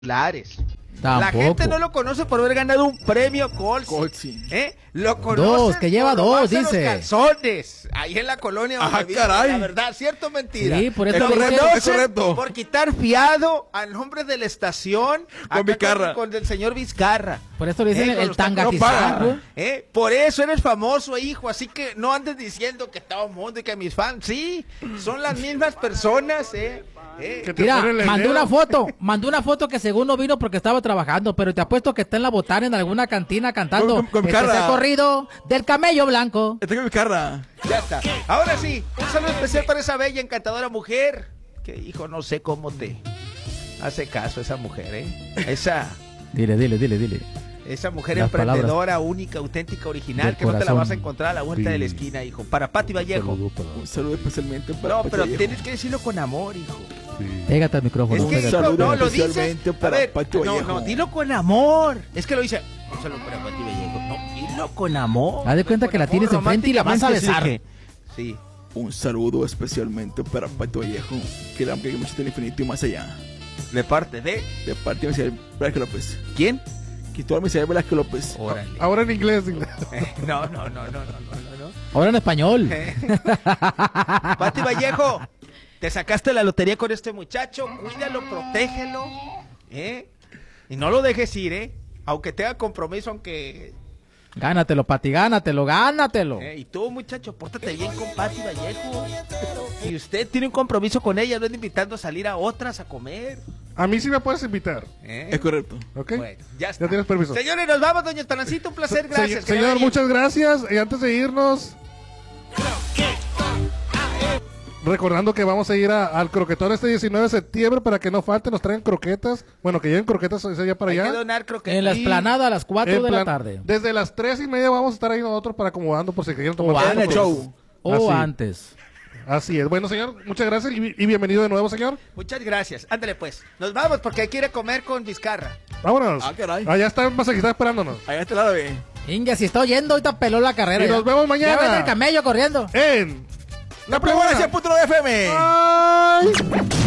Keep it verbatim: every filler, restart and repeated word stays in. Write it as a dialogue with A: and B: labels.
A: Lares.
B: Tampoco.
A: La gente no lo conoce por haber ganado un premio Colts.
C: Colsi.
A: ¿Eh? Lo conoce
B: Dos, que lleva dos, dice.
A: Los calzones, ahí en la colonia.
C: Ajá,
A: donde vive,
C: caray.
A: La verdad, ¿cierto o mentira?
B: Sí, por eso
A: Lo
B: dice-
A: conocen
C: es correcto.
A: por quitar fiado al nombre de la estación.
C: Con
A: acá
C: Vizcarra.
A: Con, con el señor Vizcarra.
B: Por eso le dicen
A: Eh, con
B: el
A: los tacos
B: tangatizar,
A: no
B: güey.
A: ¿Eh? Por eso eres famoso, hijo. Así que no andes diciendo que todo el mundo y que mis fans, sí, son las mismas personas, ¿eh? ¿Eh?
D: Que te
B: Mira,
D: ponen el
B: mandó
D: dedo.
B: una foto, mandó una foto que según no vino porque estaba trabajando, pero te apuesto que está en la botana en alguna cantina cantando
C: Con- con
B: este es el
C: Carla.
B: corrido del camello blanco.
C: Está con mi carra.
A: Ya está. Ahora sí, un saludo especial para esa bella, encantadora mujer. Que hijo, no sé cómo te hace caso esa mujer, ¿eh? Esa,
B: Dile, dile, dile, dile.
A: esa mujer
B: Las
A: emprendedora, única, auténtica, original,
B: del
A: que no te la
B: corazón.
A: vas a encontrar a la vuelta
D: Sí.
A: de la esquina, hijo. Para Pati Vallejo.
C: Un saludo especialmente para
A: No,
C: Pato
A: pero
C: Vallejo.
A: tienes que decirlo con amor, hijo.
B: Pégate al micrófono.
A: Es que,
C: Un
A: hijo,
C: saludo
A: no, lo dices.
C: especialmente
A: A
C: para
A: ver,
C: Pato
A: no,
C: Vallejo.
A: no, dilo con amor. Es que lo dice. Un saludo para Pati Vallejo. No, dilo con amor.
B: Haz de cuenta
A: Con
B: que la
A: amor,
B: tienes enfrente y la vas a
A: románticamente,
B: besar.
A: Sí.
C: Un saludo especialmente para Pato Vallejo. Que la que mucho del infinito y más allá.
A: De parte de.
C: De parte de Misael Velázquez López.
A: ¿Quién?
C: Quitó a Misael Velázquez López.
A: Órale.
D: Ahora en inglés. dile.
A: No, no, no, no, no, no, no.
B: Ahora en español.
A: Pati Vallejo, te sacaste la lotería con este muchacho, cuídalo, protégelo, ¿eh? Y no lo dejes ir, ¿eh? Aunque tenga compromiso, aunque...
B: Gánatelo, Pati, gánatelo, gánatelo.
A: ¿eh? Y tú, muchacho, pórtate bien con Pati Vallejo. Si usted tiene un compromiso con ella, no es invitando a salir a otras a comer.
D: A mí sí me puedes invitar.
A: ¿eh?
C: Es correcto.
D: ¿Ok?
A: Bueno, ya está.
D: Ya tienes permiso.
A: Señores, nos vamos, doña Estanancito, un placer,
D: Se-
A: gracias. que le
D: señor,
A: vaya bien.
D: muchas gracias. Y antes de irnos, recordando que vamos a ir a- al croquetón este diecinueve de septiembre para que no falte, nos traigan croquetas. Bueno, que lleven croquetas ese día para
A: Hay que
D: allá.
A: donar croquetas.
B: En la
D: Y-
B: esplanada a las cuatro
D: En
B: de la
D: plan-
B: tarde.
D: Desde las tres y media vamos a estar ahí nosotros para acomodando por si quieren tomar
B: O
D: fotos.
C: En el show.
B: O
D: Así.
B: antes.
D: Así es. Bueno, señor, muchas gracias y, y bienvenido de nuevo, señor.
A: Muchas gracias. Ándale, pues. Nos vamos porque hay que ir a comer con Vizcarra.
D: Vámonos.
C: Ah, caray.
D: Allá está el masajista esperándonos.
C: Allá está el árabe.
B: Inga, si está oyendo, ahorita peló la carrera.
D: Y
B: ya.
D: nos vemos mañana.
B: Ya ven el camello corriendo.
D: En
C: La primera cien punto nueve F M.
D: Bye.